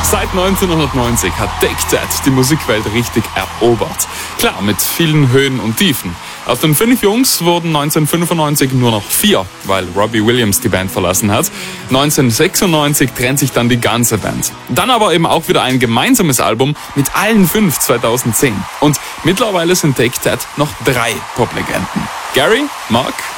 Seit 1990 hat Take That die Musikwelt richtig erobert. Klar, mit vielen Höhen und Tiefen. Aus den 5 Jungs wurden 1995 nur noch 4, weil Robbie Williams die Band verlassen hat. 1996 trennt sich dann die ganze Band. Dann aber eben auch wieder ein gemeinsames Album mit allen 5 2010. Und mittlerweile sind Take That noch 3 Poplegenden. Gary, Mark